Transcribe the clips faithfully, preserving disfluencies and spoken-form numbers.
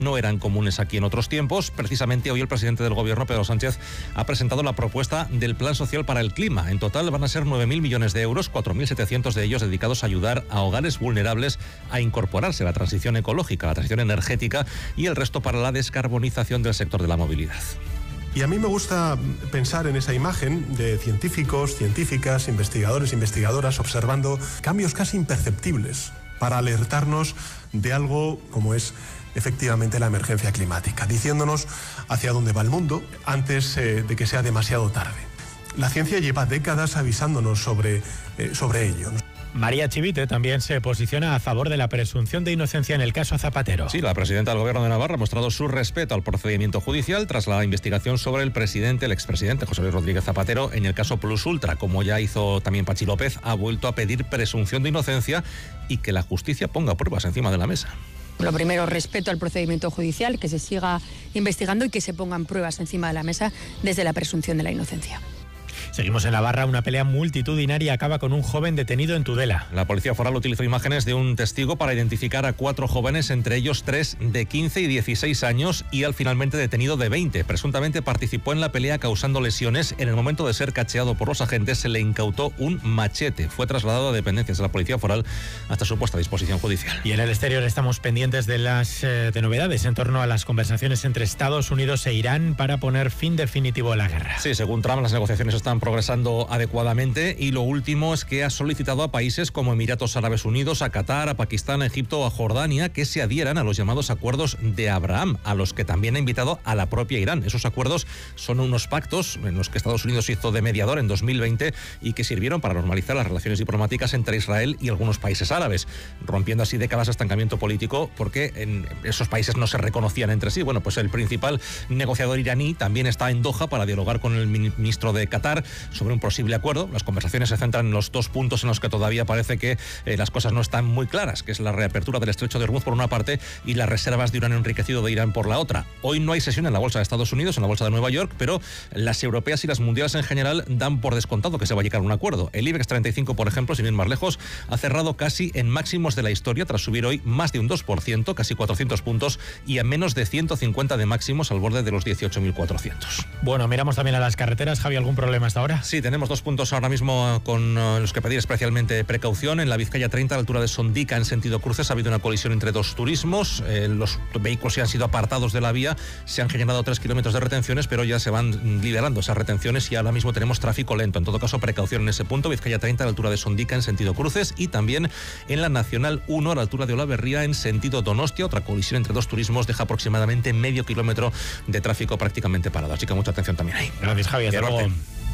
no eran comunes aquí en otros tiempos. Precisamente hoy el presidente del Gobierno, Pedro Sánchez, ha presentado la propuesta del Plan Social para el Clima. En total van a ser nueve mil millones de euros, cuatro mil setecientos de ellos dedicados a ayudar a hogares vulnerables a incorporarse a la transición ecológica, a la transición energética, y el resto para la descarbonización del sector de la movilidad. Y a mí me gusta pensar en esa imagen de científicos, científicas, investigadores, investigadoras, observando cambios casi imperceptibles para alertarnos de algo como es efectivamente la emergencia climática, diciéndonos hacia dónde va el mundo antes eh, de que sea demasiado tarde. La ciencia lleva décadas avisándonos sobre, eh, sobre ello. María Chivite también se posiciona a favor de la presunción de inocencia en el caso Zapatero. Sí, la presidenta del Gobierno de Navarra ha mostrado su respeto al procedimiento judicial tras la investigación sobre el presidente, el expresidente José Luis Rodríguez Zapatero, en el caso Plus Ultra. Como ya hizo también Pachi López, ha vuelto a pedir presunción de inocencia y que la justicia ponga pruebas encima de la mesa. Lo primero, respeto al procedimiento judicial, que se siga investigando y que se pongan pruebas encima de la mesa desde la presunción de la inocencia. Seguimos en Navarra. Una pelea multitudinaria acaba con un joven detenido en Tudela. La Policía Foral utilizó imágenes de un testigo para identificar a cuatro jóvenes, entre ellos tres de quince y dieciséis años, y al finalmente detenido de veinte. Presuntamente participó en la pelea causando lesiones. En el momento de ser cacheado por los agentes se le incautó un machete. Fue trasladado a dependencias de la Policía Foral hasta su puesta a disposición judicial. Y en el exterior estamos pendientes de las eh, de novedades en torno a las conversaciones entre Estados Unidos e Irán para poner fin definitivo a la guerra. Sí, según Trump, las negociaciones están progresando adecuadamente, y lo último es que ha solicitado a países como Emiratos Árabes Unidos, a Qatar, a Pakistán, a Egipto o a Jordania que se adhieran a los llamados acuerdos de Abraham, a los que también ha invitado a la propia Irán. Esos acuerdos son unos pactos en los que Estados Unidos hizo de mediador en dos mil veinte y que sirvieron para normalizar las relaciones diplomáticas entre Israel y algunos países árabes, rompiendo así décadas de estancamiento político porque en esos países no se reconocían entre sí. Bueno, pues el principal negociador iraní también está en Doha para dialogar con el ministro de Qatar sobre un posible acuerdo. Las conversaciones se centran en los dos puntos en los que todavía parece que eh, las cosas no están muy claras, que es la reapertura del estrecho de Hormuz por una parte y las reservas de uranio enriquecido de Irán por la otra. Hoy no hay sesión en la bolsa de Estados Unidos, en la bolsa de Nueva York, pero las europeas y las mundiales en general dan por descontado que se va a llegar a un acuerdo. El IBEX treinta y cinco, por ejemplo, sin ir más lejos, ha cerrado casi en máximos de la historia tras subir hoy más de un dos por ciento, casi cuatrocientos puntos, y a menos de ciento cincuenta de máximos al borde de los dieciocho mil cuatrocientos. Bueno, miramos también a las carreteras. Javi, ¿algún problema hasta ahora? Sí, tenemos dos puntos ahora mismo con uh, los que pedir especialmente precaución. En la Vizcaya treinta, a la altura de Sondica, en sentido cruces, ha habido una colisión entre dos turismos. Eh, los vehículos ya han sido apartados de la vía, se han generado tres kilómetros de retenciones, pero ya se van liberando esas retenciones y ahora mismo tenemos tráfico lento. En todo caso, precaución en ese punto. Vizcaya treinta, a la altura de Sondica, en sentido cruces, y también en la Nacional uno, a la altura de Olaverría, en sentido Donostia. Otra colisión entre dos turismos deja aproximadamente medio kilómetro de tráfico prácticamente parado. Así que mucha atención también ahí. Gracias, Javi. Hasta luego.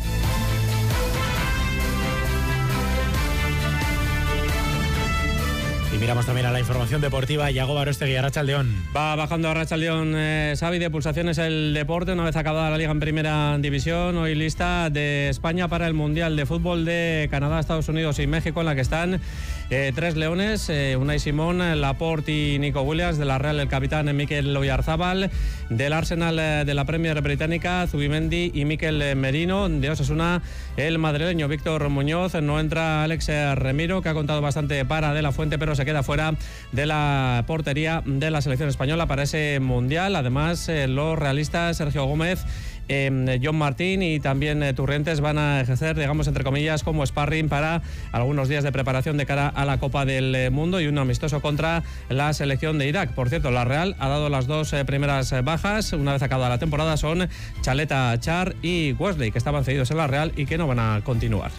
Y miramos también a la información deportiva. Yago Barostegui, Arratsaldeón. Va bajando Arratsaldeón, eh, Xavi, de pulsaciones el deporte, una vez acabada la Liga en Primera División. Hoy lista de España para el Mundial de Fútbol de Canadá, Estados Unidos y México, en la que están eh, tres leones, eh, Unai Simón, Laporte y Nico Williams. De la Real, el capitán Mikel Oyarzabal. Del Arsenal, eh, de la Premier Británica, Zubimendi y Mikel Merino. De Osasuna, el madrileño Víctor Muñoz. No entra Alex Remiro, que ha contado bastante para De La Fuente, pero se queda fuera de la portería de la selección española para ese Mundial. Además, eh, los realistas Sergio Gómez, eh, John Martín y también eh, Turrentes van a ejercer, digamos, entre comillas, como sparring para algunos días de preparación de cara a la Copa del Mundo y un amistoso contra la selección de Irak. Por cierto, la Real ha dado las dos eh, primeras bajas. Una vez acabada la temporada son Chaleta Char y Wesley, que estaban cedidos en la Real y que no van a continuar.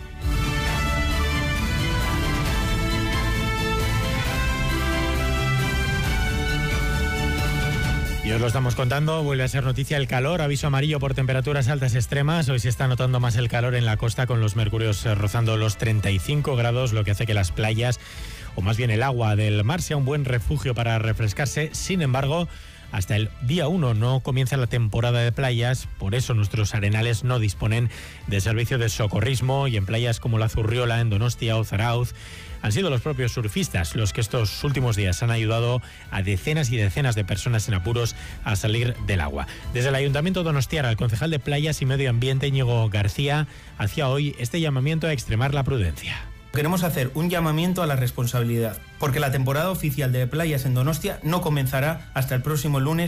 Y os lo estamos contando, vuelve a ser noticia el calor, aviso amarillo por temperaturas altas extremas. Hoy se está notando más el calor en la costa, con los mercurios rozando los treinta y cinco grados, lo que hace que las playas, o más bien el agua del mar, sea un buen refugio para refrescarse. Sin embargo, hasta el día uno no comienza la temporada de playas, por eso nuestros arenales no disponen de servicio de socorrismo, y en playas como la Zurriola, en Donostia o Zarauz, han sido los propios surfistas los que estos últimos días han ayudado a decenas y decenas de personas en apuros a salir del agua. Desde el Ayuntamiento donostiarra, el concejal de Playas y Medio Ambiente, Íñigo García, hacía hoy este llamamiento a extremar la prudencia. Queremos hacer un llamamiento a la responsabilidad, porque la temporada oficial de playas en Donostia no comenzará hasta el próximo lunes